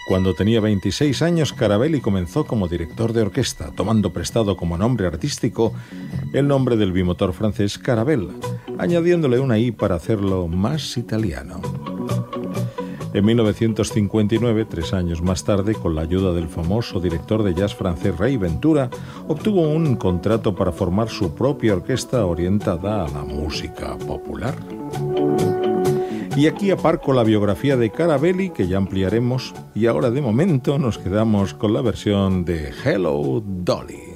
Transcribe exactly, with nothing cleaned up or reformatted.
Cuando tenía veintiséis años, Carabelli comenzó como director de orquesta, tomando prestado como nombre artístico el nombre del bimotor francés Caravelle, añadiéndole una I para hacerlo más italiano. En mil novecientos cincuenta y nueve, tres años más tarde, con la ayuda del famoso director de jazz francés Ray Ventura, obtuvo un contrato para formar su propia orquesta orientada a la música popular. Y aquí aparco la biografía de Carabelli, que ya ampliaremos, y ahora de momento nos quedamos con la versión de Hello Dolly.